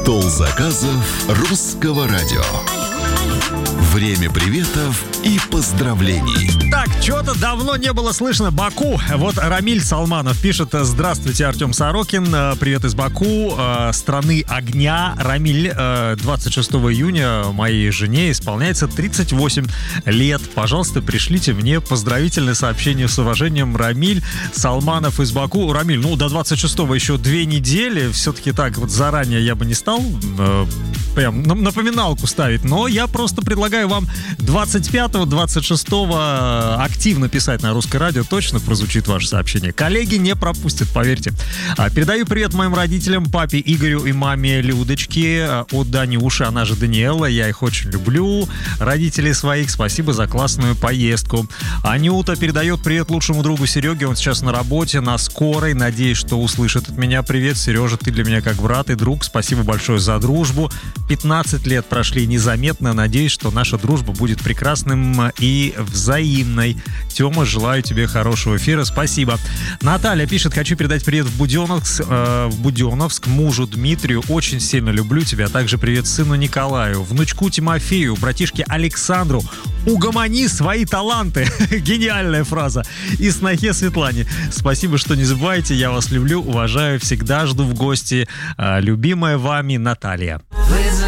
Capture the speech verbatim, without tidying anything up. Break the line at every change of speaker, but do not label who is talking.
Стол заказов русского радио. Время приветов и поздравлений.
Так, что-то давно не было слышно Баку. Вот Рамиль Салманов пишет: здравствуйте, Артем Сорокин. Привет из Баку, страны огня. Рамиль, двадцать шестого июня моей жене исполняется тридцать восемь лет. Пожалуйста, пришлите мне поздравительное сообщение с уважением. Рамиль Салманов из Баку. Рамиль, ну до двадцать шестого еще две недели. Все-таки так вот заранее я бы не стал э, прям напоминалку ставить. Но я просто предлагаю вам двадцать пятого двадцать шестого активно писать на русское радио. Точно прозвучит ваше сообщение. Коллеги не пропустят, поверьте. Передаю привет моим родителям, папе Игорю и маме Людочке от Данюши, она же Даниэла. Я их очень люблю. Родителей своих спасибо за классную поездку. Анюта передает привет лучшему другу Сереге. Он сейчас на работе, на скорой. Надеюсь, что услышит от меня привет. Сережа, ты для меня как брат и друг. Спасибо большое за дружбу. пятнадцать лет прошли незаметно. Надеюсь, что наша дружба будет прекрасным и взаимной. Тёма, желаю тебе хорошего эфира. Спасибо. Наталья пишет: хочу передать привет в Будённовск, э, в Будённовск мужу Дмитрию. Очень сильно люблю тебя. Также привет сыну Николаю, внучку Тимофею, братишке Александру. Угомони свои таланты. Гениальная фраза. И снохе Светлане. Спасибо, что не забываете. Я вас люблю, уважаю, всегда жду в гости. Э, любимая вами Наталья.